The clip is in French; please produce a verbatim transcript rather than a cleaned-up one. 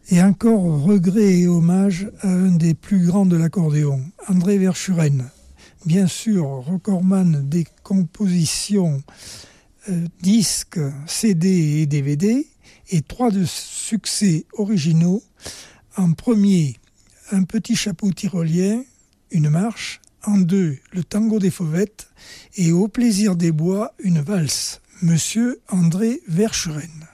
Et encore regret et hommage à un des plus grands de l'accordéon, André Verschuren. Bien sûr, recordman des compositions euh, disques, C D et D V D, et trois de succès originaux. En premier, un petit chapeau tyrolien, une marche. En deux, le tango des fauvettes. Et au plaisir des bois, une valse. Monsieur André Verschuren.